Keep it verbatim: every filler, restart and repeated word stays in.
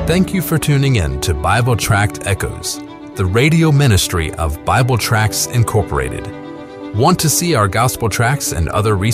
Thank you for tuning in to Bible Tract Echoes, the radio ministry of Bible Tracts Incorporated. Want to see our gospel tracts and other resources?